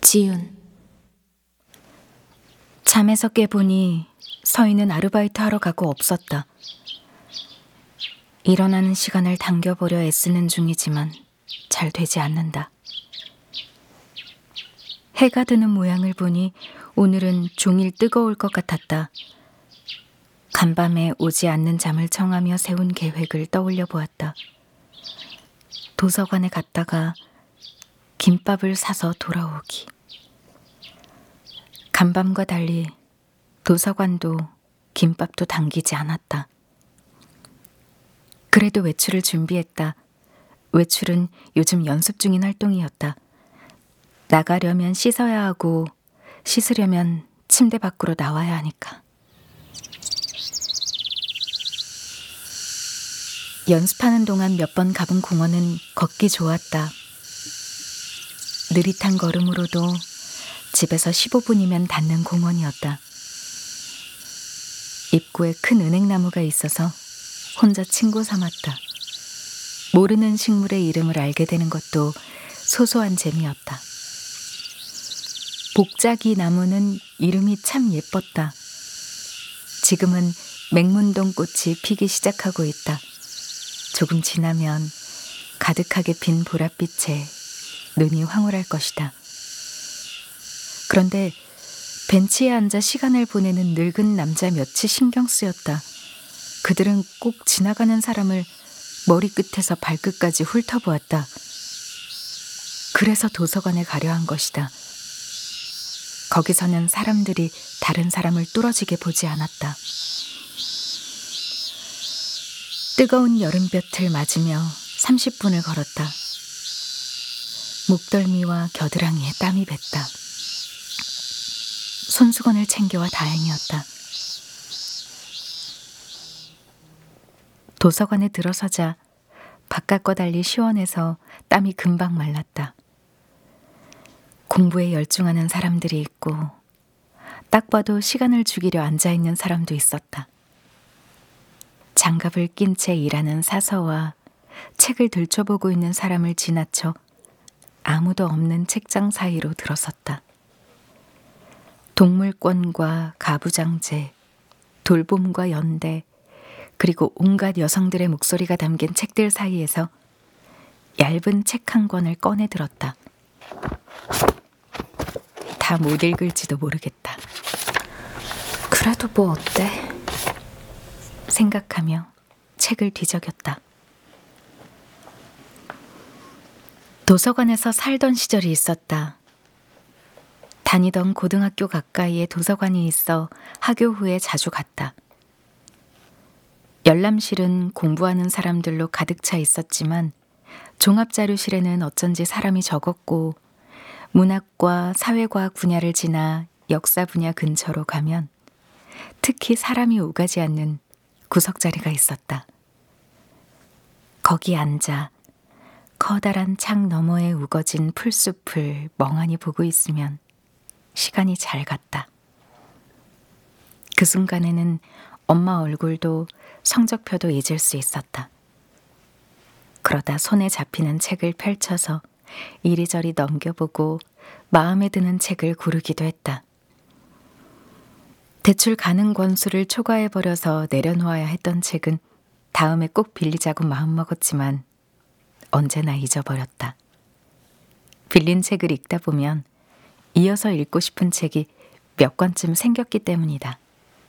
지윤. 잠에서 깨보니 서희는 아르바이트 하러 가고 없었다. 일어나는 시간을 당겨보려 애쓰는 중이지만 잘 되지 않는다. 해가 드는 모양을 보니 오늘은 종일 뜨거울 것 같았다. 간밤에 오지 않는 잠을 청하며 세운 계획을 떠올려 보았다. 도서관에 갔다가 김밥을 사서 돌아오기. 간밤과 달리 도서관도 김밥도 당기지 않았다. 그래도 외출을 준비했다. 외출은 요즘 연습 중인 활동이었다. 나가려면 씻어야 하고 씻으려면 침대 밖으로 나와야 하니까. 연습하는 동안 몇 번 가본 공원은 걷기 좋았다. 느릿한 걸음으로도 집에서 15분이면 닿는 공원이었다. 입구에 큰 은행나무가 있어서 혼자 친구 삼았다. 모르는 식물의 이름을 알게 되는 것도 소소한 재미였다. 복자기 나무는 이름이 참 예뻤다. 지금은 맹문동 꽃이 피기 시작하고 있다. 조금 지나면 가득하게 빈 보랏빛에 눈이 황홀할 것이다. 그런데 벤치에 앉아 시간을 보내는 늙은 남자 몇이 신경 쓰였다. 그들은 꼭 지나가는 사람을 머리끝에서 발끝까지 훑어보았다. 그래서 도서관에 가려 한 것이다. 거기서는 사람들이 다른 사람을 뚫어지게 보지 않았다. 뜨거운 여름볕을 맞으며 30분을 걸었다. 목덜미와 겨드랑이에 땀이 뱄다. 손수건을 챙겨와 다행이었다. 도서관에 들어서자 바깥과 달리 시원해서 땀이 금방 말랐다. 공부에 열중하는 사람들이 있고 딱 봐도 시간을 죽이려 앉아있는 사람도 있었다. 장갑을 낀 채 일하는 사서와 책을 들춰보고 있는 사람을 지나쳐 아무도 없는 책장 사이로 들어섰다. 동물권과 가부장제, 돌봄과 연대, 그리고 온갖 여성들의 목소리가 담긴 책들 사이에서 얇은 책 한 권을 꺼내 들었다. 다 못 읽을지도 모르겠다. 그래도 뭐 어때? 생각하며 책을 뒤적였다. 도서관에서 살던 시절이 있었다. 다니던 고등학교 가까이에 도서관이 있어 하교 후에 자주 갔다. 열람실은 공부하는 사람들로 가득 차 있었지만 종합자료실에는 어쩐지 사람이 적었고 문학과 사회과학 분야를 지나 역사 분야 근처로 가면 특히 사람이 오가지 않는 구석자리가 있었다. 거기 앉아 커다란 창 너머에 우거진 풀숲을 멍하니 보고 있으면 시간이 잘 갔다. 그 순간에는 엄마 얼굴도 성적표도 잊을 수 있었다. 그러다 손에 잡히는 책을 펼쳐서 이리저리 넘겨보고 마음에 드는 책을 고르기도 했다. 대출 가능 권수를 초과해버려서 내려놓아야 했던 책은 다음에 꼭 빌리자고 마음먹었지만 언제나 잊어버렸다. 빌린 책을 읽다 보면 이어서 읽고 싶은 책이 몇 권쯤 생겼기 때문이다.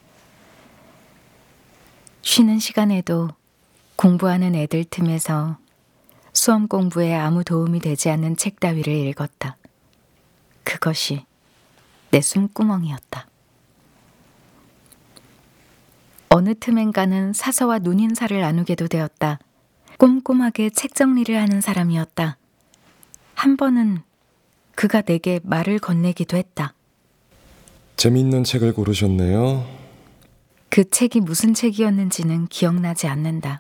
쉬는 시간에도 공부하는 애들 틈에서 수험 공부에 아무 도움이 되지 않는 책 따위를 읽었다. 그것이 내 숨구멍이었다. 어느 틈엔가는 사서와 눈인사를 나누게도 되었다. 꼼꼼하게 책 정리를 하는 사람이었다. 한 번은 그가 내게 말을 건네기도 했다. 재미있는 책을 고르셨네요. 그 책이 무슨 책이었는지는 기억나지 않는다.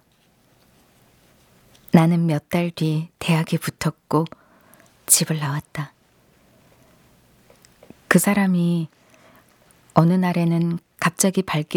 나는 몇 달 뒤 대학에 붙었고 집을 나왔다. 그 사람이 어느 날에는 갑자기 발길